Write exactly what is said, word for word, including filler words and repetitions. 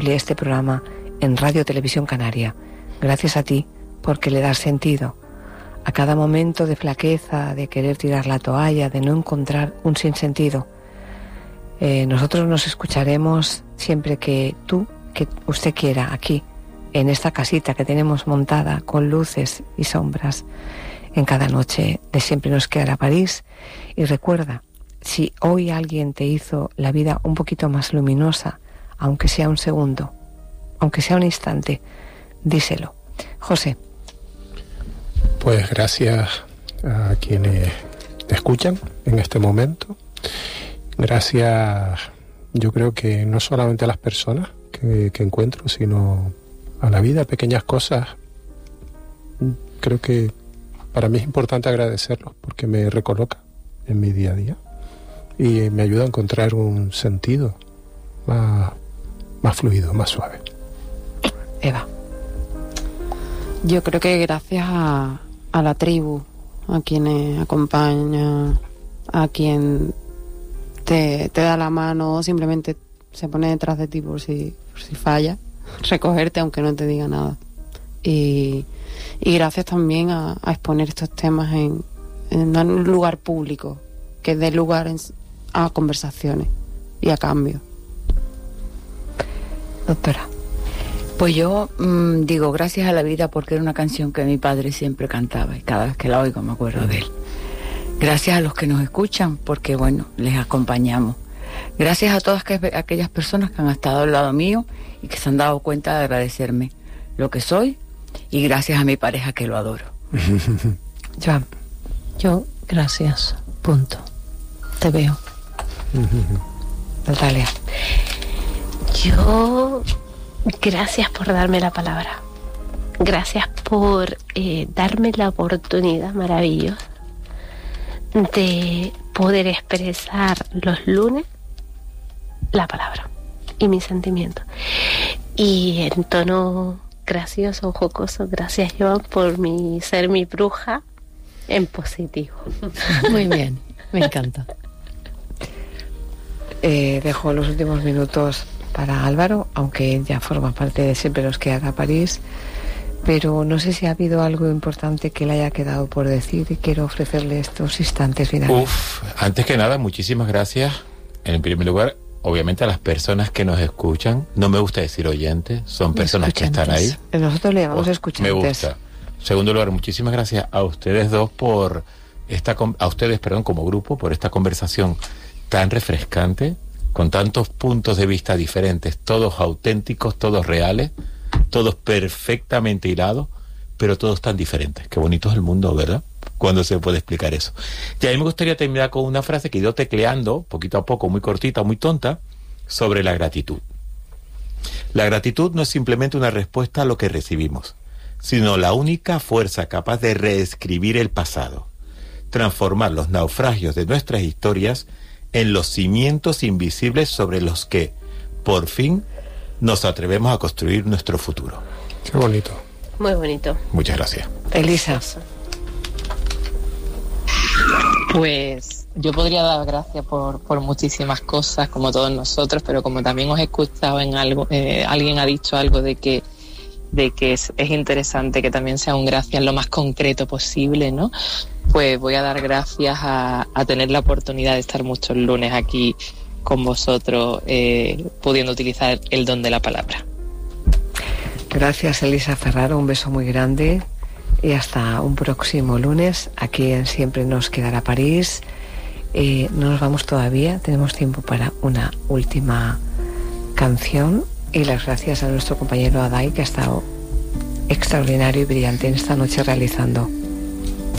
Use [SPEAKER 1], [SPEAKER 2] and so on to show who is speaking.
[SPEAKER 1] amplía este programa en Radio Televisión Canaria. Gracias a ti, porque le das sentido a cada momento de flaqueza, de querer tirar la toalla, de no encontrar un sinsentido. Eh, nosotros nos escucharemos siempre que tú, que usted quiera, aquí, en esta casita que tenemos montada con luces y sombras en cada noche de Siempre nos quedará París. Y recuerda, si hoy alguien te hizo la vida un poquito más luminosa, aunque sea un segundo, aunque sea un instante, díselo. José.
[SPEAKER 2] Pues gracias a quienes te escuchan en este momento. Gracias, yo creo que no solamente a las personas que, que encuentro, sino a la vida, pequeñas cosas. Creo que para mí es importante agradecerlos porque me recoloca en mi día a día y me ayuda a encontrar un sentido más, más fluido, más suave.
[SPEAKER 1] Eva.
[SPEAKER 3] Yo creo que gracias a, a la tribu, a quienes acompañan, a quien te, te da la mano o simplemente se pone detrás de ti por si, por si falla, recogerte aunque no te diga nada. Y, y gracias también a, a exponer estos temas en, en un lugar público, que dé lugar en, a conversaciones y a cambio.
[SPEAKER 1] Doctora.
[SPEAKER 4] Pues yo mmm, digo gracias a la vida porque era una canción que mi padre siempre cantaba y cada vez que la oigo me acuerdo de él. Gracias a los que nos escuchan porque, bueno, les acompañamos. Gracias a todas que, aquellas personas que han estado al lado mío y que se han dado cuenta de agradecerme lo que soy, y gracias a mi pareja que lo adoro.
[SPEAKER 1] Joan.
[SPEAKER 5] Yo, gracias. Punto. Te veo.
[SPEAKER 1] Natalia.
[SPEAKER 5] Yo... Gracias por darme la palabra. Gracias por eh, darme la oportunidad maravillosa de poder expresar los lunes la palabra y mis sentimientos. Y en tono gracioso, jocoso, gracias Joan por mi ser mi bruja en positivo.
[SPEAKER 6] Muy bien, me encanta.
[SPEAKER 1] Eh, dejo los últimos minutos para Álvaro, aunque él ya forma parte de Siempre nos quedará París, pero no sé si ha habido algo importante que le haya quedado por decir y quiero ofrecerle estos instantes finales.
[SPEAKER 7] Uf, antes que nada, muchísimas gracias. En primer lugar, obviamente a las personas que nos escuchan, no me gusta decir oyentes, son personas que están ahí.
[SPEAKER 1] Nosotros le llamamos escuchantes.
[SPEAKER 7] Me gusta. En segundo lugar, muchísimas gracias a ustedes dos por esta, a ustedes, perdón, como grupo, por esta conversación tan refrescante, con tantos puntos de vista diferentes, todos auténticos, todos reales, todos perfectamente hilados, pero todos tan diferentes. Qué bonito es el mundo, ¿verdad? Cuando se puede explicar eso. Y a mí me gustaría terminar con una frase que he ido tecleando, poquito a poco, muy cortita, muy tonta, sobre la gratitud. La gratitud no es simplemente una respuesta a lo que recibimos, sino la única fuerza capaz de reescribir el pasado, transformar los naufragios de nuestras historias en los cimientos invisibles sobre los que, por fin, nos atrevemos a construir nuestro futuro.
[SPEAKER 2] Qué bonito.
[SPEAKER 5] Muy bonito.
[SPEAKER 7] Muchas gracias.
[SPEAKER 1] Elisa.
[SPEAKER 8] Pues yo podría dar gracias por, por muchísimas cosas, como todos nosotros, pero como también os he escuchado en algo, eh, alguien ha dicho algo de que de que es, es interesante que también sea un gracias lo más concreto posible, ¿no? Pues voy a dar gracias a, a tener la oportunidad de estar muchos lunes aquí con vosotros, eh, pudiendo utilizar el don de la palabra.
[SPEAKER 1] Gracias, Elisa Ferraro, un beso muy grande y hasta un próximo lunes aquí en Siempre nos quedará París. Eh, no nos vamos todavía, tenemos tiempo para una última canción y las gracias a nuestro compañero Adai, que ha estado extraordinario y brillante en esta noche realizando